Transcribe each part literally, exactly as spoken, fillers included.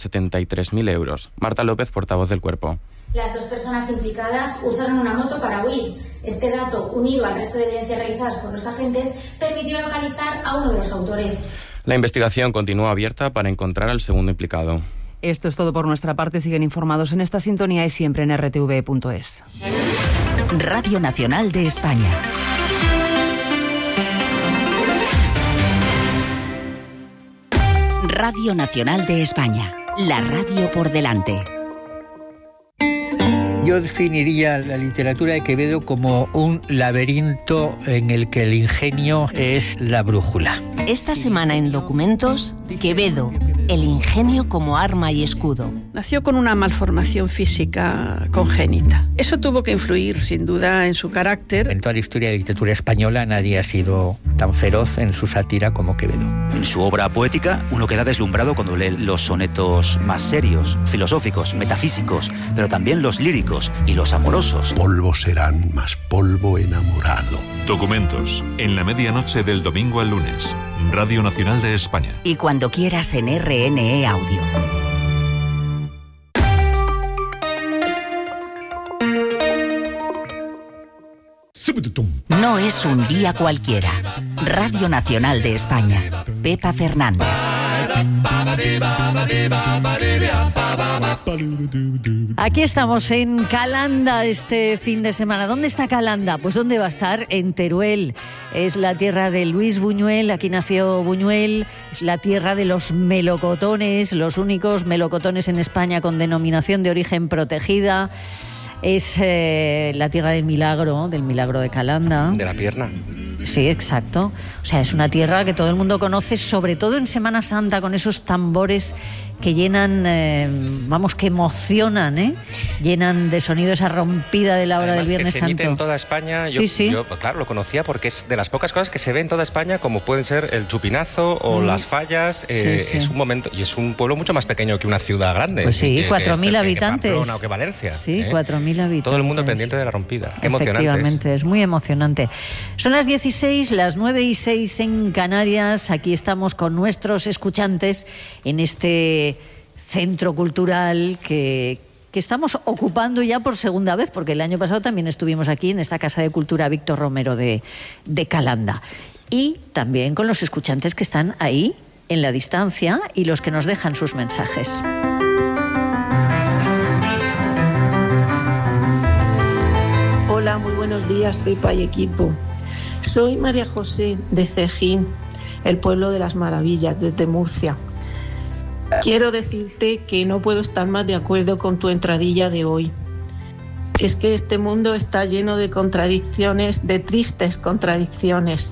setenta y tres mil euros. Marta López, portavoz del Cuerpo. Las dos personas implicadas usaron una moto para huir. Este dato, unido al resto de evidencias realizadas por los agentes, permitió localizar a uno de los autores. La investigación continúa abierta para encontrar al segundo implicado. Esto es todo por nuestra parte. Siguen informados en esta sintonía y siempre en r t v punto es. Radio Nacional de España. Radio Nacional de España. La radio por delante. Yo definiría la literatura de Quevedo como un laberinto en el que el ingenio es la brújula. Esta semana en Documentos, Quevedo, el ingenio como arma y escudo. Nació con una malformación física congénita. Eso tuvo que influir, sin duda, en su carácter. En toda la historia de la literatura española nadie ha sido tan feroz en su sátira como Quevedo. En su obra poética uno queda deslumbrado cuando lee los sonetos más serios, filosóficos, metafísicos, pero también los líricos y los amorosos. Polvo serán, más polvo enamorado. Documentos, en la medianoche del domingo al lunes. Radio Nacional de España. Y cuando quieras en R N E Audio. No es un día cualquiera. Radio Nacional de España. Pepa Fernández. Aquí estamos en Calanda este fin de semana. ¿Dónde está Calanda? Pues ¿dónde va a estar? En Teruel. Es la tierra de Luis Buñuel, aquí nació Buñuel. Es la tierra de los melocotones, los únicos melocotones en España con denominación de origen protegida. Es eh, la tierra del milagro, del milagro de Calanda. De la pierna. Sí, exacto. O sea, es una tierra que todo el mundo conoce, sobre todo en Semana Santa, con esos tambores que llenan, eh, vamos, que emocionan, ¿eh? Llenan de sonido esa rompida de la hora Además, del Viernes que se Santo. emite en toda España. Yo, sí, sí. yo, claro, lo conocía porque es de las pocas cosas que se ve en toda España, como pueden ser el chupinazo o mm. las fallas. Eh, sí, sí. Es un momento, y es un pueblo mucho más pequeño que una ciudad grande. Pues sí, cuatro mil habitantes. Que Pamplona o que Valencia. Sí, ¿eh? cuatro mil habitantes. Todo el mundo pendiente de la rompida. Qué emocionante. Efectivamente, es. es muy emocionante. Son las dieciséis, las nueve y seis en Canarias. Aquí estamos con nuestros escuchantes en este centro cultural que, que estamos ocupando ya por segunda vez, porque el año pasado también estuvimos aquí en esta Casa de Cultura Víctor Romero de, de Calanda. Y también con los escuchantes que están ahí en la distancia y los que nos dejan sus mensajes. Hola, muy buenos días, Pepa y equipo. Soy María José de Cejín, el pueblo de las maravillas, desde Murcia. Quiero decirte que no puedo estar más de acuerdo con tu entradilla de hoy. Es que este mundo está lleno de contradicciones, de tristes contradicciones.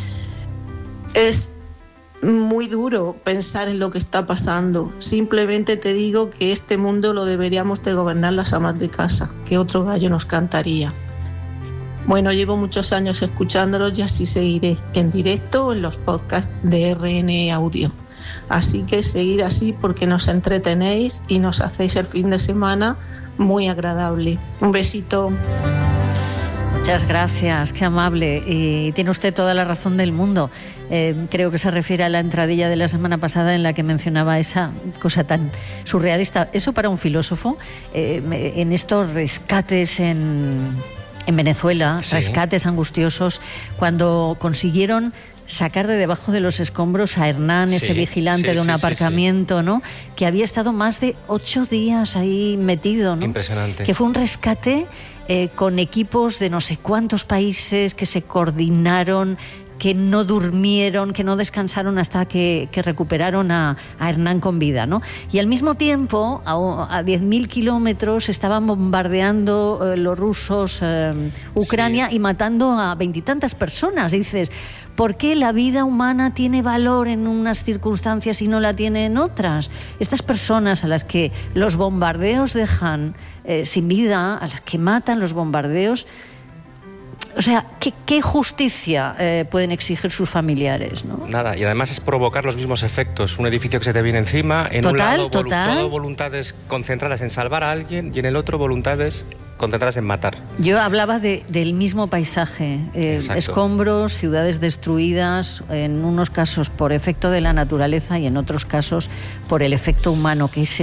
Es muy duro pensar en lo que está pasando. Simplemente te digo que este mundo lo deberíamos de gobernar las amas de casa, que otro gallo nos cantaría. Bueno, llevo muchos años escuchándolos y así seguiré, en directo o en los podcasts de R N E Audio. Así que seguir así porque nos entretenéis y nos hacéis el fin de semana muy agradable. Un besito. Muchas gracias, qué amable. Y tiene usted toda la razón del mundo. Eh, creo que se refiere a la entradilla de la semana pasada en la que mencionaba esa cosa tan surrealista. Eso para un filósofo, eh, en estos rescates en, en Venezuela, sí. rescates angustiosos, cuando consiguieron sacar de debajo de los escombros a Hernán, sí, ese vigilante sí, de un sí, aparcamiento, sí, sí. ¿no? Que había estado más de ocho días ahí metido, ¿no? Impresionante. Que fue un rescate eh, con equipos de no sé cuántos países que se coordinaron, que no durmieron, que no descansaron hasta que, que recuperaron a, a Hernán con vida, ¿no? Y al mismo tiempo, a, a diez mil kilómetros, estaban bombardeando eh, los rusos eh, Ucrania sí. y matando a veintitantas personas. Y dices, ¿por qué la vida humana tiene valor en unas circunstancias y no la tiene en otras? Estas personas a las que los bombardeos dejan eh, sin vida, a las que matan los bombardeos, o sea, ¿qué, qué justicia eh, pueden exigir sus familiares, ¿no? Nada, y además es provocar los mismos efectos. Un edificio que se te viene encima, en total, un lado volu- total. todo voluntades concentradas en salvar a alguien y en el otro voluntades concentradas en matar. Yo hablaba de, del mismo paisaje, eh, escombros, ciudades destruidas, en unos casos por efecto de la naturaleza y en otros casos por el efecto humano, que es